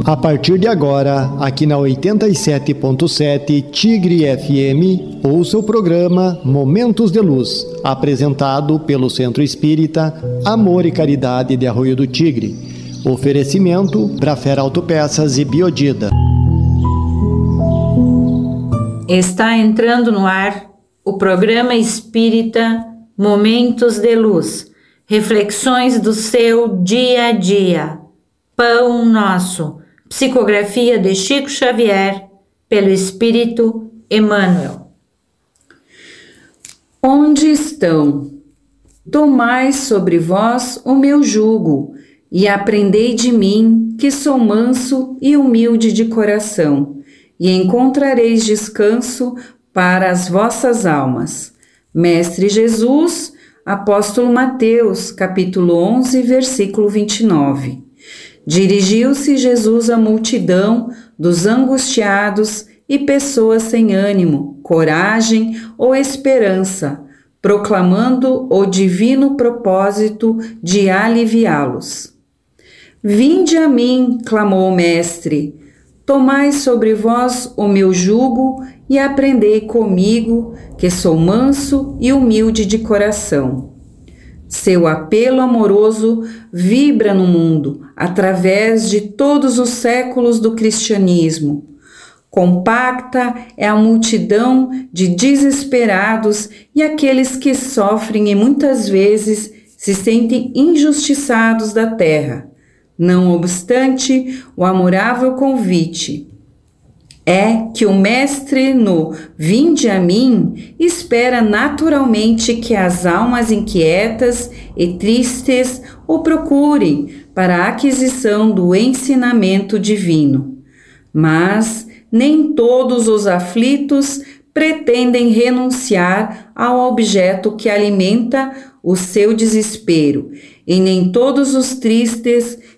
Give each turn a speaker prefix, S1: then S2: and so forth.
S1: A partir de agora, aqui na 87.7 Tigre FM, ouça o programa Momentos de Luz, apresentado pelo Centro Espírita Amor e Caridade de Arroio do Tigre. Oferecimento Brafera Autopeças e Biodida.
S2: Está entrando no ar o programa espírita Momentos de Luz, reflexões do seu dia a dia. Pão Nosso, psicografia de Chico Xavier, pelo Espírito Emmanuel.
S3: Onde estão? Tomai sobre vós o meu jugo, e aprendei de mim, que sou manso e humilde de coração, e encontrareis descanso para as vossas almas. Mestre Jesus, Apóstolo Mateus, capítulo 11, versículo 29. Dirigiu-se Jesus à multidão dos angustiados e pessoas sem ânimo, coragem ou esperança, proclamando o divino propósito de aliviá-los. Vinde a mim, clamou o Mestre, tomai sobre vós o meu jugo e aprendei comigo, que sou manso e humilde de coração. Seu apelo amoroso vibra no mundo, através de todos os séculos do cristianismo. Compacta é a multidão de desesperados e aqueles que sofrem e muitas vezes se sentem injustiçados da terra. Não obstante o amorável convite, é que o Mestre no Vinde a mim espera naturalmente que as almas inquietas e tristes o procurem para a aquisição do ensinamento divino. Mas nem todos os aflitos pretendem renunciar ao objeto que alimenta o seu desespero, e nem todos os tristes